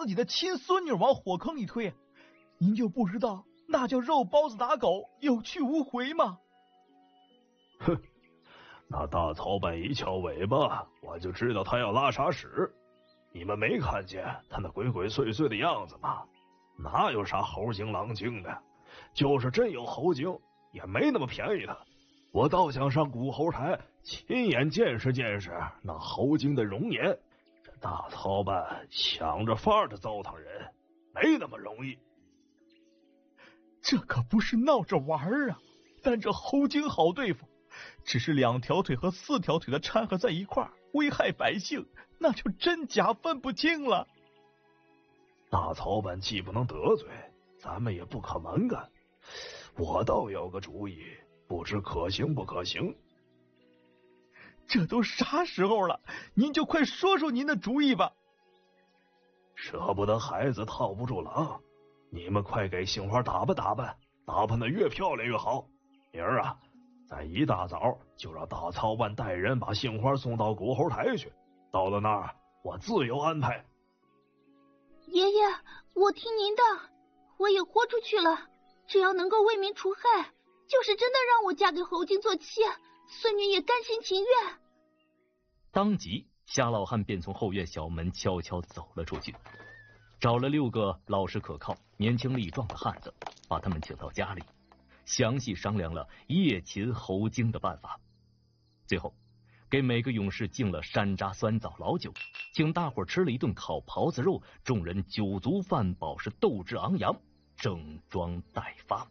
自己的亲孙女往火坑里推，您就不知道那叫肉包子打狗，有去无回吗？ 哼，那大草板一翘尾巴，我就知道他要拉啥屎。你们没看见他那鬼鬼祟祟的样子吗？哪有啥猴精狼精的？就是真有猴精，也没那么便宜的。我倒想上古猴台亲眼见识见识那猴精的容颜。这大操办抢着法儿的糟蹋人，没那么容易。 这可不是闹着玩啊！但这猴精好对付，只是2条腿和4条腿的掺和在一块儿，危害百姓，那就真假分不清了。 大操办既不能得罪，咱们也不可蛮干。我倒有个主意，不知可行不可行。 这都啥时候了，您就快说说您的主意吧。 舍不得孩子套不住狼，你们快给杏花打扮打扮，打扮的越漂亮越好。明儿啊，在一大早就让大操办带人把杏花送到古猴台去，到了那儿我自有安排。 爷爷，我听您的，我也豁出去了，只要能够为民除害，就是真的让我嫁给猴精做妻，孙女也甘心情愿。 当即夏老汉便从后院小门悄悄走了出去，找了6个老实可靠、年轻力壮的汉子，把他们请到家里，详细商量了夜擒猴精的办法。最后给每个勇士敬了山楂酸枣老酒，请大伙吃了一顿烤狍子肉，众人酒足饭饱，是斗志昂扬，整装待发。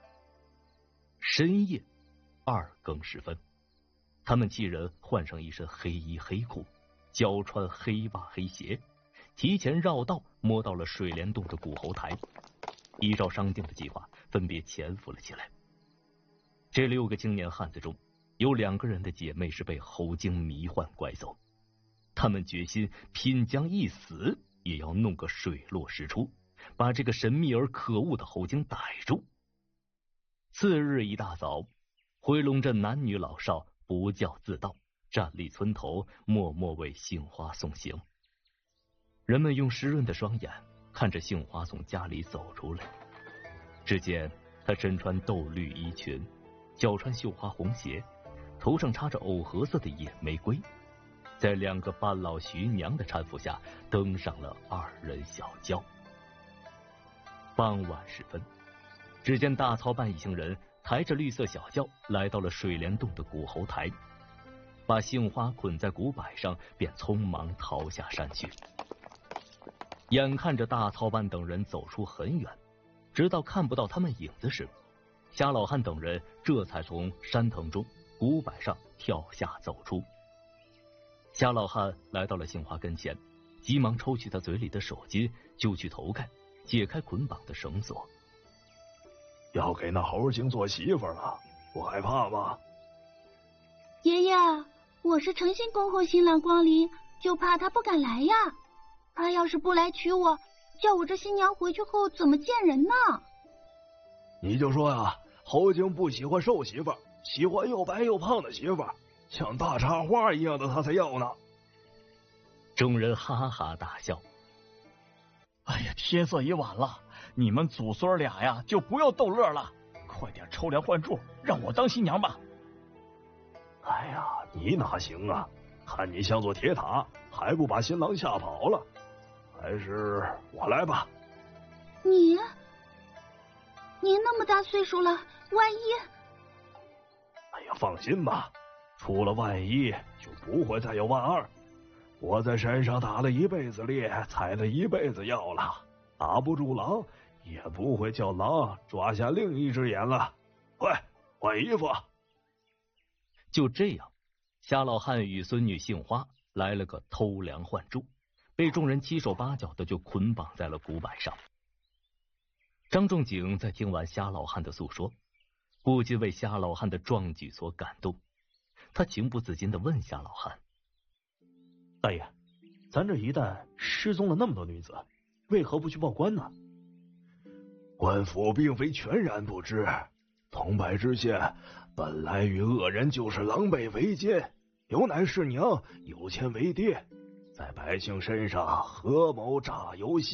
深夜2更时分，他们7人换上一身黑衣黑裤，脚穿黑袜黑鞋，提前绕道摸到了水帘洞的古猴台，依照商定的计划，分别潜伏了起来。这6个青年汉子中，有2个人的姐妹是被猴精迷幻拐走，他们决心拼将一死，也要弄个水落石出，把这个神秘而可恶的猴精逮住。次日一大早，回龙镇男女老少不教自到，站立村头，默默为杏花送行。人们用湿润的双眼看着杏花从家里走出来，只见她身穿豆绿衣裙，脚穿绣花红鞋，头上插着藕荷色的野玫瑰，在2个半老徐娘的搀扶下，登上了2人小轿。傍晚时分，只见大操办一行人抬着绿色小轿来到了水帘洞的古猴台，把杏花捆在古柏上，便匆忙逃下山去。眼看着大操办等人走出很远，直到看不到他们影子时，夏老汉等人这才从山藤中古柏上跳下走出。夏老汉来到了杏花跟前，急忙抽取他嘴里的手巾，揪去头盖，解开捆绑的绳索。 要给那猴精做媳妇了，不害怕吗？ 爷爷，我是诚心恭候新郎光临，就怕他不敢来呀。他要是不来娶我，叫我这新娘回去后怎么见人呢？ 你就说呀，猴精不喜欢瘦媳妇，喜欢又白又胖的媳妇，像大插花一样的他才要呢。 众人哈哈大笑。 哎呀，天色也晚了，你们祖孙俩呀就不要逗乐了，快点抽梁换柱，让我当新娘吧。 哎呀，你哪行啊？看你像座铁塔，还不把新郎吓跑了？还是我来吧。 您那么大岁数了，万一…… 哎呀，放心吧，出了万一就不会再有万二。我在山上打了一辈子猎，采了一辈子药了，打不住狼，也不会叫狼抓下另一只眼了。快换衣服。 就这样，夏老汉与孙女杏花来了个偷梁换柱，被众人七手八脚的就捆绑在了古柏上。张仲景在听完夏老汉的诉说，不禁为夏老汉的壮举所感动，他情不自禁地问夏老汉： 大爷，咱这一带失踪了那么多女子，为何不去报官呢？ 官府并非全然不知，桐柏知县本来与恶人就是狼狈为奸，有乃是娘有钱为爹，在百姓身上合谋诈游戏。